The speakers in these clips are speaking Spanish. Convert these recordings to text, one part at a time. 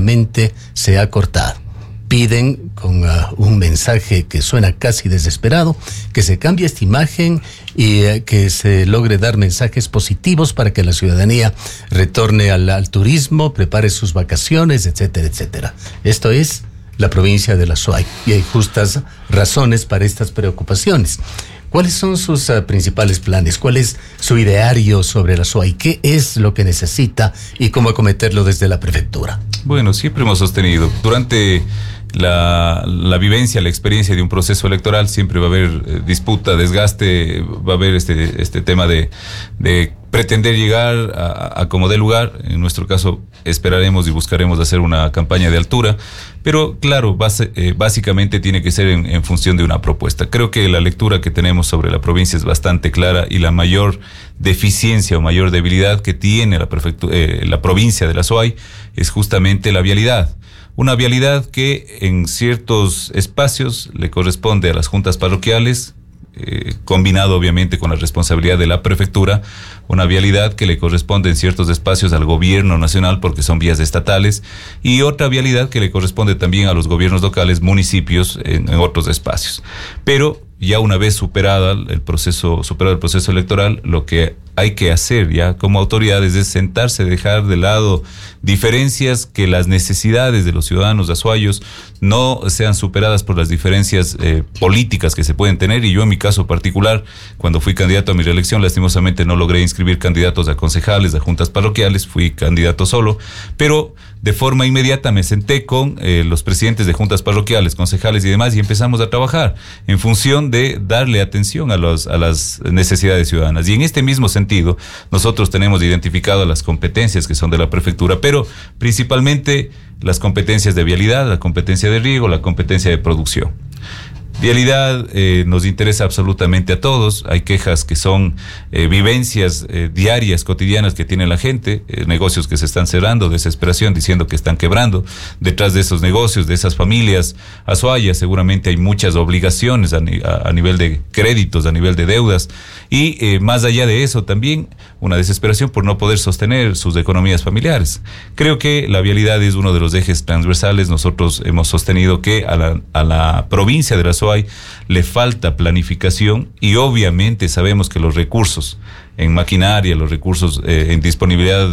prácticamente se ha cortado. Piden con un mensaje que suena casi desesperado que se cambie esta imagen y que se logre dar mensajes positivos para que la ciudadanía retorne al turismo, prepare sus vacaciones, etcétera, etcétera. Esto es la provincia de la Azuay y hay justas razones para estas preocupaciones. ¿Cuáles son sus principales planes? ¿Cuál es su ideario sobre la Azuay? ¿Qué es lo que necesita y cómo acometerlo desde la prefectura? Bueno, siempre hemos sostenido, durante la vivencia, la experiencia de un proceso electoral, siempre va a haber disputa, desgaste, va a haber este tema de pretender llegar a como dé lugar. En nuestro caso, esperaremos y buscaremos hacer una campaña de altura, pero claro, básicamente tiene que ser en función de una propuesta. Creo que la lectura que tenemos sobre la provincia es bastante clara y la mayor deficiencia o mayor debilidad que tiene la provincia de la Azuay es justamente la vialidad. Una vialidad que en ciertos espacios le corresponde a las juntas parroquiales, combinado obviamente con la responsabilidad de la prefectura, una vialidad que le corresponde en ciertos espacios al gobierno nacional porque son vías estatales, y otra vialidad que le corresponde también a los gobiernos locales, municipios en otros espacios. Pero ya una vez superado el proceso electoral, lo que hay que hacer ya como autoridades es sentarse, dejar de lado diferencias, que las necesidades de los ciudadanos azuayos no sean superadas por las diferencias políticas que se pueden tener. Y yo en mi caso particular, cuando fui candidato a mi reelección, lastimosamente no logré inscribir candidatos a concejales, a juntas parroquiales, fui candidato solo, pero de forma inmediata me senté con los presidentes de juntas parroquiales, concejales y demás, y empezamos a trabajar en función de darle atención a las necesidades ciudadanas. Y en este mismo sentido, nosotros tenemos identificado las competencias que son de la prefectura, pero principalmente las competencias de vialidad, la competencia de riego, la competencia de producción. Vialidad nos interesa absolutamente a todos. Hay quejas que son vivencias diarias, cotidianas que tiene la gente, negocios que se están cerrando, desesperación diciendo que están quebrando. Detrás de esos negocios, de esas familias azuayas, seguramente hay muchas obligaciones a nivel de créditos, a nivel de deudas, y más allá de eso también una desesperación por no poder sostener sus economías familiares. Creo que la vialidad es uno de los ejes transversales. Nosotros hemos sostenido que a la provincia de la Azuay le falta planificación, y obviamente sabemos que los recursos en maquinaria, los recursos en disponibilidad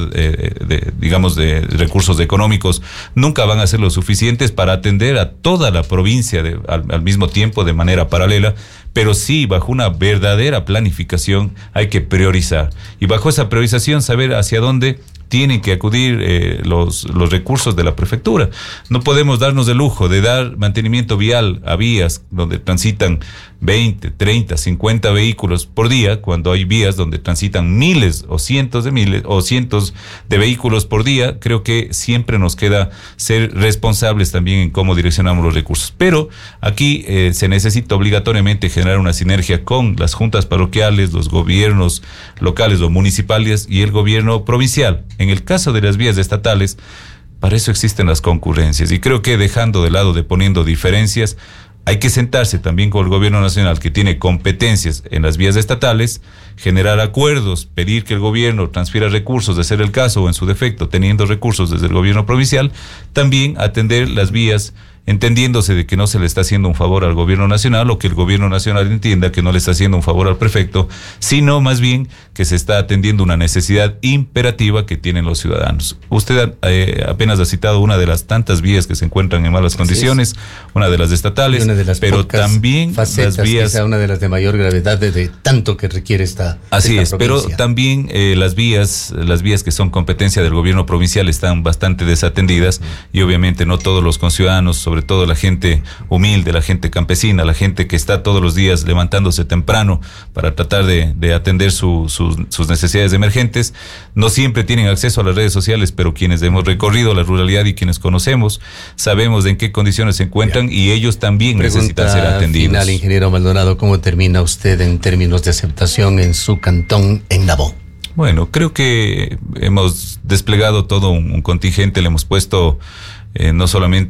de recursos económicos nunca van a ser lo suficientes para atender a toda la provincia al mismo tiempo, de manera paralela. Pero sí, bajo una verdadera planificación hay que priorizar, y bajo esa priorización saber hacia dónde tienen que acudir los recursos de la prefectura. No podemos darnos el lujo de dar mantenimiento vial a vías donde transitan 20, 30, 50 vehículos por día, cuando hay vías donde transitan miles o cientos de miles o cientos de vehículos por día. Creo que siempre nos queda ser responsables también en cómo direccionamos los recursos. Pero aquí se necesita obligatoriamente generar una sinergia con las juntas parroquiales, los gobiernos locales o municipales y el gobierno provincial. En el caso de las vías estatales, para eso existen las concurrencias, y creo que poniendo diferencias, hay que sentarse también con el gobierno nacional, que tiene competencias en las vías estatales, generar acuerdos, pedir que el gobierno transfiera recursos, de ser el caso, o en su defecto, teniendo recursos desde el gobierno provincial, también atender las vías, entendiéndose de que no se le está haciendo un favor al gobierno nacional, o que el gobierno nacional entienda que no le está haciendo un favor al prefecto, sino más bien que se está atendiendo una necesidad imperativa que tienen los ciudadanos. Usted apenas ha citado una de las tantas vías que se encuentran en malas condiciones, una de las estatales, una de las pero también las vías, quizá una de las de mayor gravedad de tanto que requiere esta así es, provincia. pero también las vías que son competencia del gobierno provincial están bastante desatendidas, y obviamente no todos los conciudadanos, sobre todo la gente humilde, la gente campesina, la gente que está todos los días levantándose temprano para tratar de atender sus necesidades emergentes, no siempre tienen acceso a las redes sociales, pero quienes hemos recorrido la ruralidad y quienes conocemos, sabemos en qué condiciones se encuentran. Bien. Y ellos también necesitan ser atendidos. Final, ingeniero Maldonado, ¿cómo termina usted en términos de aceptación en su cantón, en Nabó? Bueno, creo que hemos desplegado todo un contingente, le hemos puesto no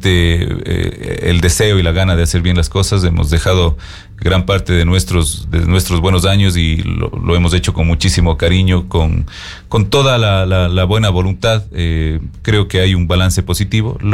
solamente el deseo y la gana de hacer bien las cosas, hemos dejado gran parte de nuestros buenos años, y lo hemos hecho con muchísimo cariño, con toda la buena voluntad. Creo que hay un balance positivo.